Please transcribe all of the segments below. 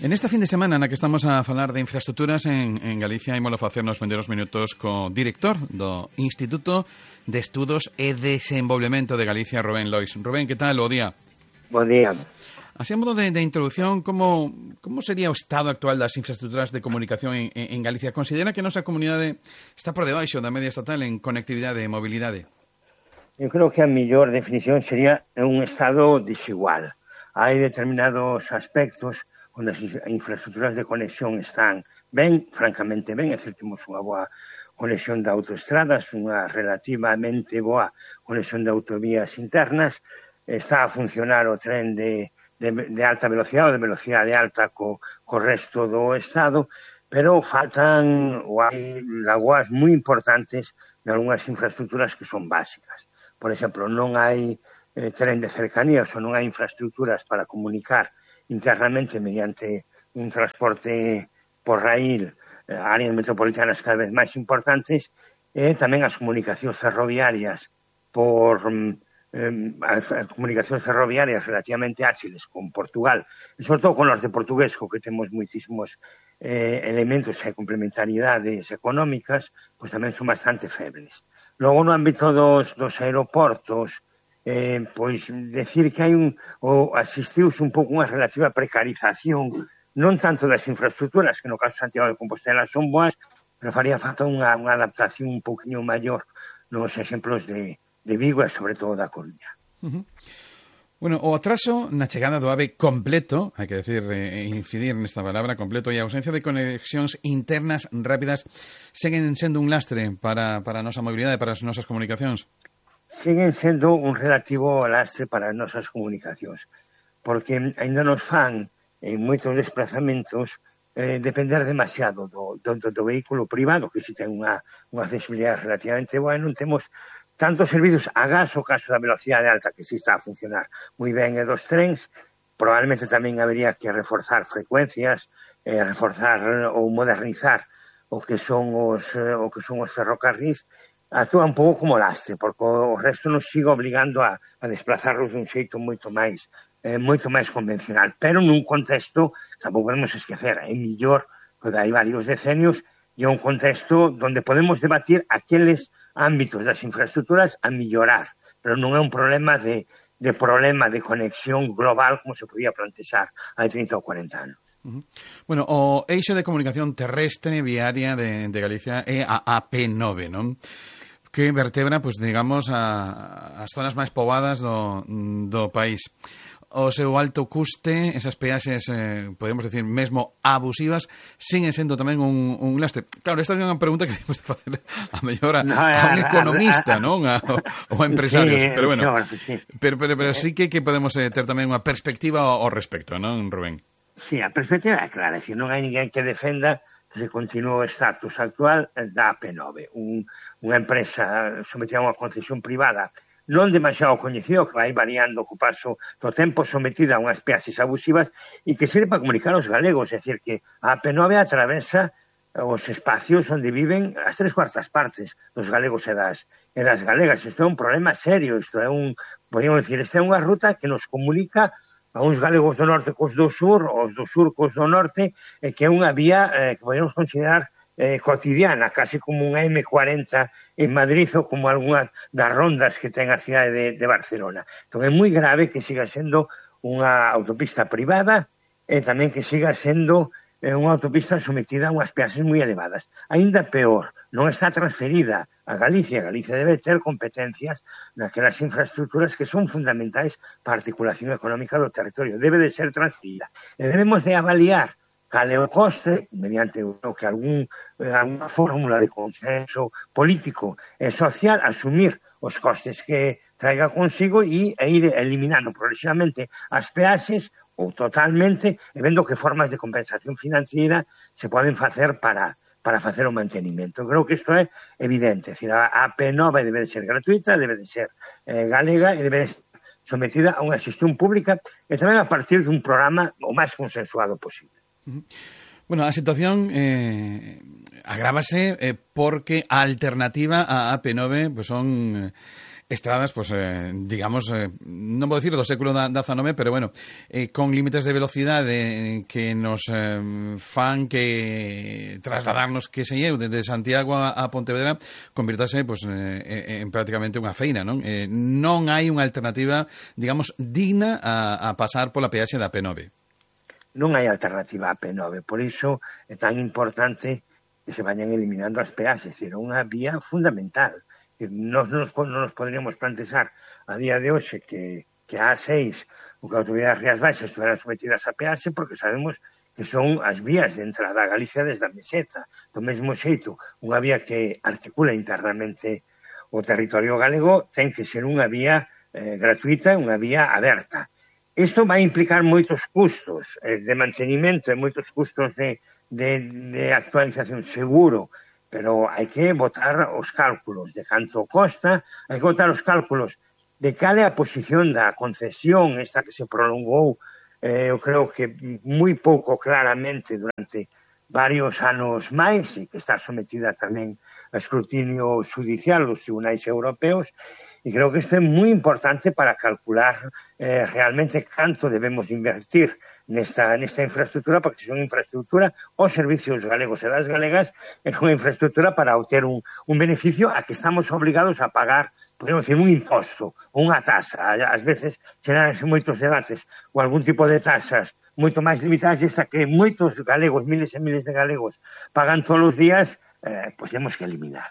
En esta fin de semana na que estamos a falar de infraestructuras en Galicia, ímolo facer nos vendeiros minutos co director do Instituto de Estudos e Desenvolvemento de Galicia, Rubén Lois. Rubén, que tal? Bo día. Bo día. Así, en modo de introducción, como sería o estado actual das infraestructuras de comunicación en Galicia? Considera que a nosa comunidade está por debaixo da media estatal en conectividade e mobilidade? Eu creo que a mellor definición sería un estado desigual. Hai determinados aspectos onde as infraestructuras de conexión están ben, francamente ben, é dicir, temos unha boa conexión de autoestradas, unha relativamente boa conexión de autovías internas, está a funcionar o tren de alta velocidade ou de velocidade alta co resto do Estado, pero faltan ou hai lagoas moi importantes de algunhas infraestructuras que son básicas. Por exemplo, non hai tren de cercanías ou non hai infraestructuras para comunicar internamente mediante un transporte por raíl, áreas metropolitanas cada vez máis importantes, e tamén as comunicacións ferroviarias por as comunicacións ferroviarias relativamente áxiles con Portugal, e sobre todo con os de portugués, co que temos moitísimos elementos e complementariedades económicas, pois tamén son bastante febles. Logo, no ámbito dos aeroportos, pois decir que hai asistiuse un pouco unha relativa precarización, non tanto das infraestructuras, que no caso de Santiago de Compostela son boas, pero faría falta unha adaptación un pouquinho maior nos exemplos de Vigo e sobre todo da Coruña. Bueno, o atraso na chegada do AVE completo, hai que decir, incidir nesta palabra completo, e a ausencia de conexións internas rápidas seguen sendo un lastre para a nosa mobilidade, para as nosas comunicacións? Siguen sendo un relativo lastre para as nosas comunicacións, porque ainda nos fan en moitos desplazamentos depender demasiado do vehículo privado, que si ten unha accesibilidade relativamente boa, e non temos tantos servizos a gas o caso da velocidade alta, que si está a funcionar moi ben, e dos trens. Probablemente tamén habería que reforzar frecuencias, reforzar ou modernizar o que son os ferrocarrís. Actúa un pouco como lastre, porque o resto nos sigue obligando a desplazarlos dun xeito moito máis convencional, pero nun contexto, tampouco podemos esquecer, é millor, porque hai varios decenios, e é un contexto onde podemos debatir aqueles ámbitos das infraestructuras a millorar, pero non é un problema de conexión global como se podía plantexar hai 30 ou 40 anos. Bueno, o eixo de comunicación terrestre viaria de Galicia é a AP9, non? Que vertebra, pues, digamos, as zonas máis poboadas do país. O seu alto custe, esas peaxes, podemos decir, mesmo abusivas, siguen sendo tamén un lastre. Claro, esta é unha pregunta que debemos de facer a mellor a un economista, non? Ou a empresarios. Sí, pero bueno, sí. Pero sí que podemos ter tamén unha perspectiva ao respecto, non, Rubén? Sí, a perspectiva é clara, é dicir, non hai ninguén que defenda que se continúe o status actual da AP9, unha empresa sometida a unha concesión privada non demasiado coñecido, que vai variando co paso do tempo, sometida a unhas peaxes abusivas e que sirve para comunicar aos galegos, é dicir, que a AP9 atravesa os espacios onde viven as 3/4 partes dos galegos e das galegas. Isto é un problema serio, podríamos dicir, esta é unha ruta que nos comunica a uns galegos do norte cos do sur, os do sur cos do norte, e que é unha vía que podemos considerar cotidiana, casi como unha M40 en Madrid ou como algunhas das rondas que ten a cidade de Barcelona. Entón é moi grave que siga sendo unha autopista privada e tamén que siga sendo unha autopista sometida a unhas peaxes moi elevadas. Aínda peor, non está transferida a Galicia. Galicia debe ter competencias naquelas infraestructuras que son fundamentais para a articulación económica do territorio. Debe de ser transferida. E debemos de avaliar cal é o coste, mediante alguna fórmula de consenso político e social, asumir os costes que traiga consigo e ir eliminando progresivamente as peaxes ou totalmente, e vendo que formas de compensación financiera se poden facer para facer o mantenimento. Creo que isto é evidente. É dicir, a AP9 debe de ser gratuita, debe de ser galega e debe de ser sometida a unha xestión pública e tamén a partir dun programa o máis consensuado posible. Bueno, a situación agrávase porque a alternativa a AP9 pues son estradas, pues, digamos, non vou dicir do século XIX, pero bueno, con límites de velocidade que nos fan que trasladarnos, que sei eu, desde Santiago a Pontevedra, convirtase, pues, en prácticamente unha feina, non? Non hai unha alternativa, digamos, digna a pasar pola peaxe da P9. Non hai alternativa a P9, por iso é tan importante que se vayan eliminando as peaxes, é dicir, unha vía fundamental. Non nos poderíamos plantexar a día de hoxe que a A6 ou que a Autovía das Rías Baixas estiveran sometidas a peaxe porque sabemos que son as vías de entrada a Galicia desde a Meseta. Do mesmo xeito, unha vía que articula internamente o territorio galego ten que ser unha vía gratuita, unha vía aberta. Isto vai implicar moitos custos de mantenimento e moitos custos de actualización, seguro, pero hai que botar os cálculos de canto costa, hai que botar os cálculos de cal é a posición da concesión, esta que se prolongou, eu creo que moi pouco claramente durante varios anos máis, e que está sometida tamén a escrutinio judicial dos tribunais europeos, e creo que isto é moi importante para calcular realmente canto debemos invertir nesta infraestructura, porque se é unha infraestructura os servicios galegos e das galegas é unha infraestructura para obter un beneficio a que estamos obligados a pagar, podemos decir, un imposto ou unha tasa. Ás veces xeranse moitos debates ou algún tipo de tasas moito máis limitadas, esta que moitos galegos, miles e miles de galegos, pagan todos os días, pois temos que eliminar.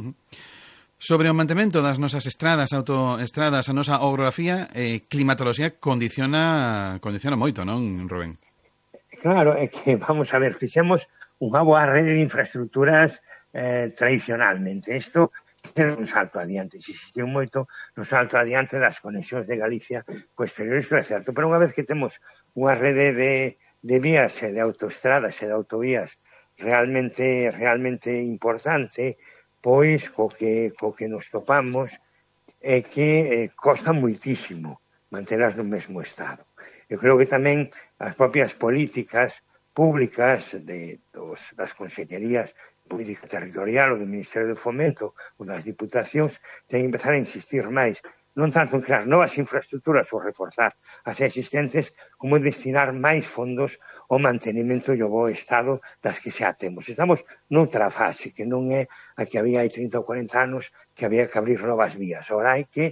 Sobre o mantemento das nosas estradas, autoestradas, a nosa orografía, climatoloxía condiciona moito, non, Rubén? Claro, é que, vamos a ver, fixemos unha boa rede de infraestructuras tradicionalmente. Isto é un salto adiante, se existiu moito un salto adiante das conexións de Galicia co exterior, isto é certo, pero unha vez que temos unha rede de vías e de autoestradas e de autovías realmente importante, pois co que nos topamos é que costa moitísimo mantelas no mesmo estado. Eu creo que tamén as propias políticas públicas das consellerías de política territorial ou do Ministerio de Fomento ou das diputacións ten que empezar a insistir máis, non tanto en crear novas infraestructuras ou reforzar as existentes, como en destinar máis fondos ao mantenimento e ao bo estado das que xa temos. Estamos noutra fase, que non é a que había hai 30 ou 40 anos, que había que abrir novas vías. Agora hai que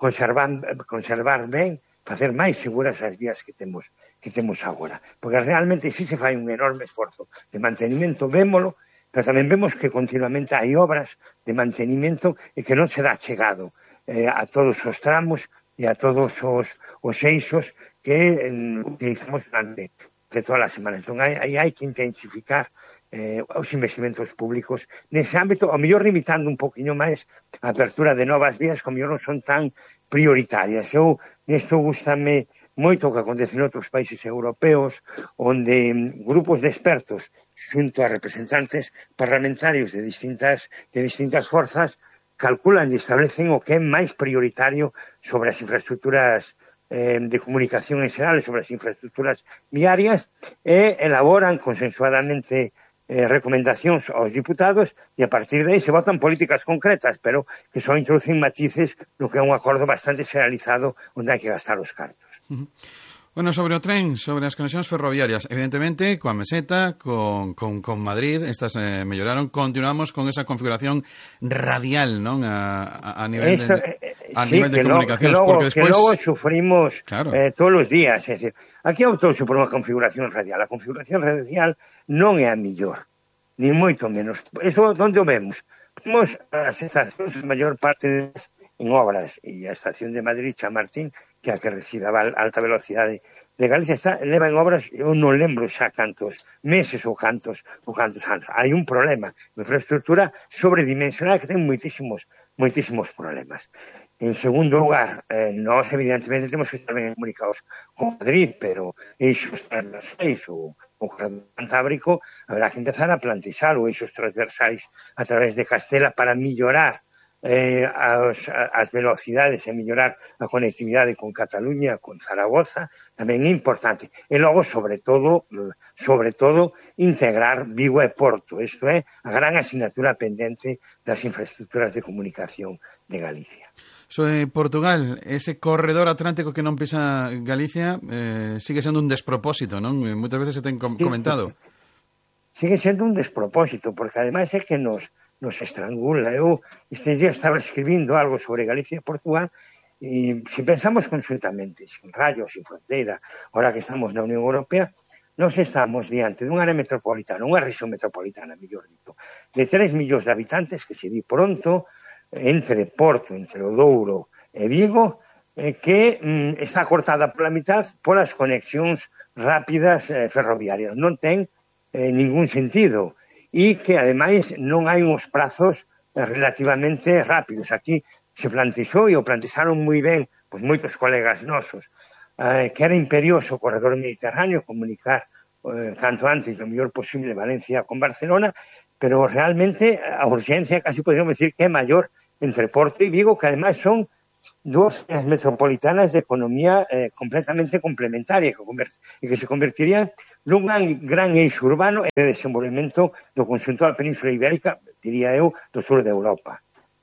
conservar ben, facer máis seguras as vías que temos agora. Porque realmente si se fai un enorme esforzo de mantenimento, vémolo, pero tamén vemos que continuamente hai obras de mantenimento e que non se dá chegado a todos os tramos e a todos os eixos que utilizamos durante todas as semanas. Entón, hai que intensificar os investimentos públicos nese ámbito, ao mellor limitando un poquinho máis a apertura de novas vías que ao mellor non son tan prioritarias. Nisto gustame moito o que acontece en outros países europeos, onde grupos de expertos xunto a representantes parlamentarios de distintas forzas calculan e establecen o que é máis prioritario sobre as infraestructuras de comunicación en xeral, sobre as infraestructuras viarias, e elaboran consensuadamente recomendacións aos diputados e a partir de aí se votan políticas concretas, pero que só introducen matices no que é un acordo bastante generalizado onde hai que gastar os cartos. Bueno, sobre o tren, sobre as conexións ferroviarias, evidentemente, coa Meseta, con Madrid, estas melloraron, continuamos con esa configuración radial, non? A nivel de comunicacións, porque despois... Que logo sufrimos claro, todos os días, é dicir, aquí optouse por unha configuración radial. A configuración radial non é a mellor, ni moito menos. Iso onde o vemos? Vemos as estacións, a maior parte en obras, e a estación de Madrid, Chamartín, que a que recibe a alta velocidade de Galicia, leva en obras, eu non lembro xa cantos meses ou cantos anos. Hai un problema, unha infraestructura sobredimensionada que ten moitísimos problemas. En segundo lugar, nós evidentemente temos que estar ben comunicados con Madrid, pero eixos transversais ou Cantábrico, haberá que empezar a plantexar o eixos transversais a través de Castela para millorar as velocidades e mellorar a conectividade con Cataluña, con Zaragoza, tamén é importante. E logo, sobre todo, integrar Vigo e Porto. Isto é a gran asignatura pendente das infraestructuras de comunicación de Galicia. Sobre Portugal, ese corredor atlántico que non pisa Galicia sigue sendo un despropósito, non? Moitas veces se ten comentado. Sigue sendo un despropósito, porque ademais é que nos estrangula. Eu estes días estaba escribindo algo sobre Galicia e Portugal, e se pensamos conjuntamente, sin rayos, sin fronteira, ahora que estamos na Unión Europea, nos estamos diante dunha área metropolitana, unha rexión metropolitana, mellor dito, de 3 millóns de habitantes, que se di pronto, entre Porto, entre o Douro e Vigo, que está cortada pola mitad polas conexións rápidas ferroviarias. Non ten ningún sentido. E que, ademais, non hai uns prazos relativamente rápidos. Aquí se plantexou, e o plantexaron moi ben, pois moitos colegas nosos, que era imperioso o corredor mediterráneo comunicar tanto antes lo mellor posible Valencia con Barcelona, pero realmente a urgencia casi podríamos decir que é maior entre Porto e Vigo, que ademais son dúas metropolitanas de economía completamente complementaria e que se convertirían nun gran eixo urbano e de desenvolvemento do conxunto da Península Ibérica, diría eu, do sur de Europa.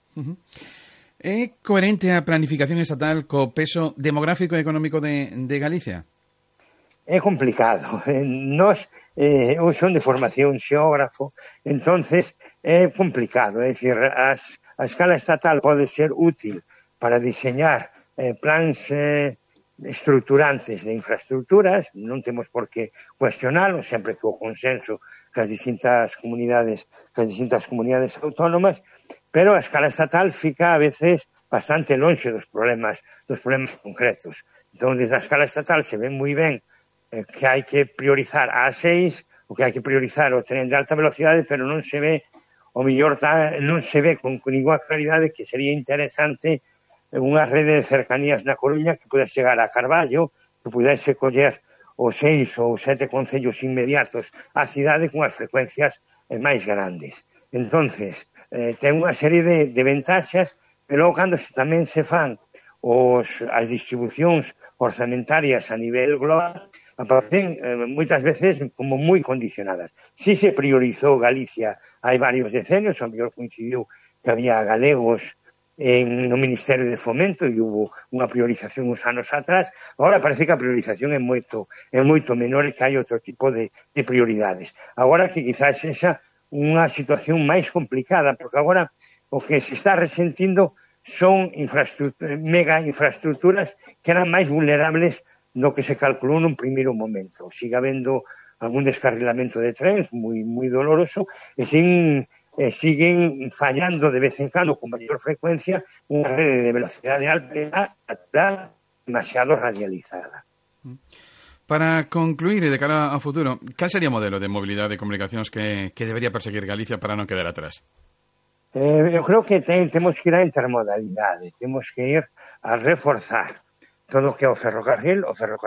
É coherente a planificación estatal co peso demográfico e económico de Galicia? É complicado. Eu son de formación xeógrafo, entonces é complicado. É dicir, a escala estatal pode ser útil para diseñar plans estruturantes de infraestructuras, non temos por que cuestionarlo, sempre que o consenso que as distintas comunidades autónomas, pero a escala estatal fica a veces bastante lonxe dos problemas concretos. Entón, desde a escala estatal se ve moi ben que hai que priorizar a A6, o que hai que priorizar o tren de alta velocidade, pero non se ve, o mellor non se ve con ninguna claridade que sería interesante unha rede de cercanías na Coruña que pudese chegar a Carballo, que pudese coller os 6 ou 7 concellos inmediatos á cidade con as frecuencias máis grandes. Entonces, ten unha serie de ventaxas, pero cando tamén se fan as distribucións orzamentarias a nivel global, aparecen moitas veces como moi condicionadas. Si se priorizou Galicia hai varios decenios, ao mellor coincidiu que había galegos no Ministerio de Fomento e hubo unha priorización uns anos atrás. Agora parece que a priorización é moito menor e que hai outro tipo de prioridades. Agora que quizás sexa unha situación máis complicada, porque agora o que se está resentindo son mega infraestructuras que eran máis vulnerables do que se calculou nun primeiro momento. Sigue habendo algún descarrilamento de trens moi doloroso e siguen fallando de vez en cando con maior frecuencia unha rede de velocidade alta demasiado radializada. Para concluir e de cara ao futuro, cal sería o modelo de mobilidade e comunicacións que debería perseguir Galicia para non quedar atrás? Eu creo que temos que ir á intermodalidade, temos que ir a reforzar todo o que é o ferrocarril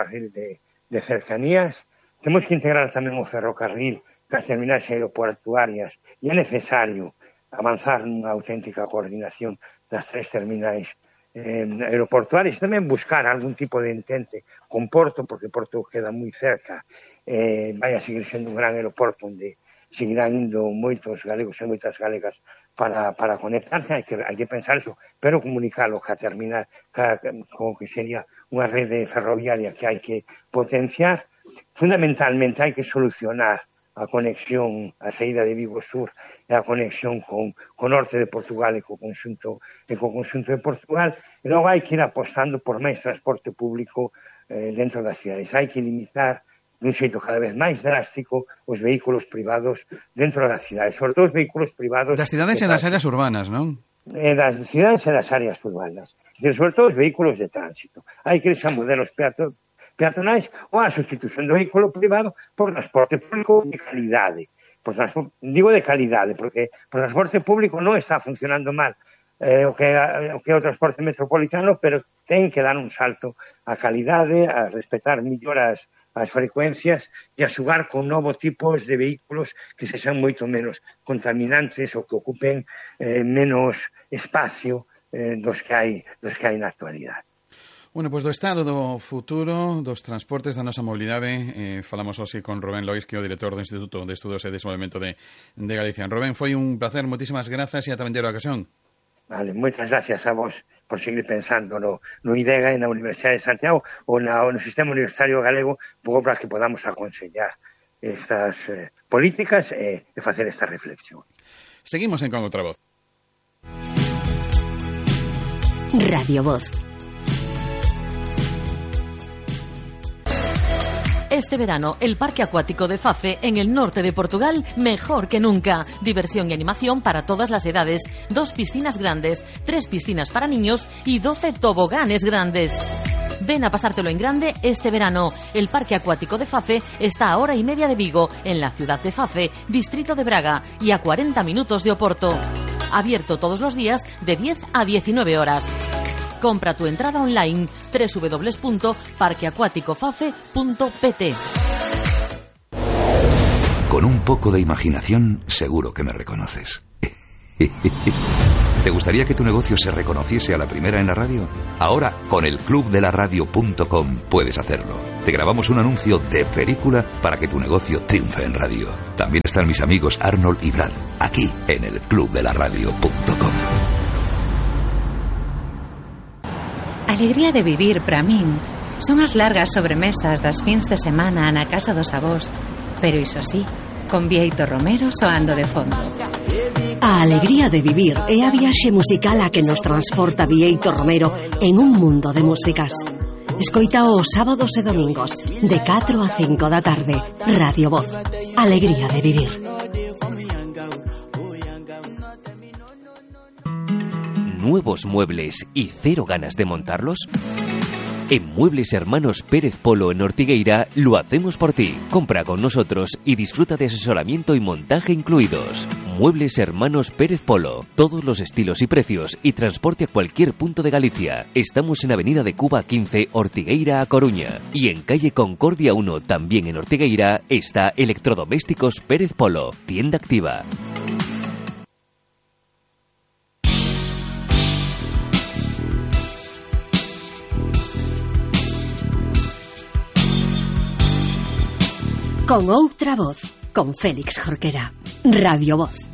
de cercanías, temos que integrar tamén o ferrocarril cas terminais aeroportuarias e é necesario avanzar nunha auténtica coordinación das 3 terminais aeroportuarias, tamén buscar algún tipo de entente con Porto, porque Porto queda moi cerca, vai a seguir sendo un gran aeroporto onde seguirán indo moitos galegos e moitas galegas para conectarse, hai que pensar eso, pero comunicarlo que a terminar como que sería unha rede ferroviaria que hai que potenciar. Fundamentalmente hai que solucionar a conexión, a saída de Vigo Sur e a conexión con norte de Portugal e co conxunto de Portugal, e logo hai que ir apostando por máis transporte público dentro das cidades. Hai que limitar dun xeito cada vez máis drástico os vehículos privados dentro das cidades, sobre todo os vehículos privados das cidades e das áreas urbanas, non? Das cidades e das áreas urbanas, sobre todo os vehículos de tránsito. Hai que ir a modelos peatonais ou a sustitución do vehículo privado por transporte público de calidade. Digo de calidade, porque o transporte público non está funcionando mal o que é o transporte metropolitano, pero ten que dar un salto a calidade, a respetar mellor as frecuencias e a xugar con novos tipos de vehículos que sexan moito menos contaminantes ou que ocupen menos espacio dos que hai na actualidade. Bueno, pois do estado do futuro dos transportes da nosa mobilidade falamos hoxe con Rubén Lois, que é o director do Instituto de Estudos e Desenvolvemento de Galicia. Rubén, foi un placer, moitísimas grazas e ata vendera ocasión. Vale, moitas gracias a vos por seguir pensando no IDEGA e na Universidade de Santiago ou no sistema universitario galego, un pouco para que podamos aconsellar estas políticas e facer esta reflexión. Seguimos en Con Outra Voz. Radio Voz. Este verano, el Parque Acuático de Fafe, en el norte de Portugal, mejor que nunca. Diversión y animación para todas las edades. 2 piscinas grandes, 3 piscinas para niños y 12 toboganes grandes. Ven a pasártelo en grande este verano. El Parque Acuático de Fafe está a 1 hora y media de Vigo, en la ciudad de Fafe, distrito de Braga, y a 40 minutos de Oporto. Abierto todos los días de 10 a 19 horas. Compra tu entrada online www.parqueacuaticofafe.pt. Con un poco de imaginación, seguro que me reconoces. ¿Te gustaría que tu negocio se reconociese a la primera en la radio? Ahora, con el clubdelaradio.com puedes hacerlo. Te grabamos un anuncio de película para que tu negocio triunfe en radio. También están mis amigos Arnold y Brad, aquí en el clubdelaradio.com. Alegría de vivir para min son as largas sobremesas das fins de semana na casa dos avós, pero iso sí, con Bieito Romero soando de fondo. A alegría de vivir é a viaxe musical a que nos transporta Bieito Romero en un mundo de músicas. Escoita os sábados e domingos de 4 a 5 da tarde. Radio Voz. Alegría de vivir. ¿Nuevos muebles y cero ganas de montarlos? En Muebles Hermanos Pérez Polo en Ortigueira lo hacemos por ti. Compra con nosotros y disfruta de asesoramiento y montaje incluidos. Muebles Hermanos Pérez Polo. Todos los estilos y precios y transporte a cualquier punto de Galicia. Estamos en Avenida de Cuba 15, Ortigueira a Coruña. Y en calle Concordia 1, también en Ortigueira, está Electrodomésticos Pérez Polo. Tienda activa. Con Outra Voz, con Félix Jorquera. Radio Voz.